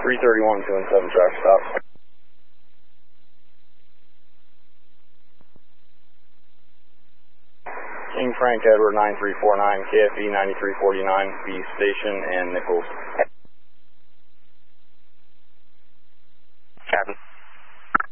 331, 217, track stop. King Frank Edward 9349, KFE 9349, B Station and Nichols.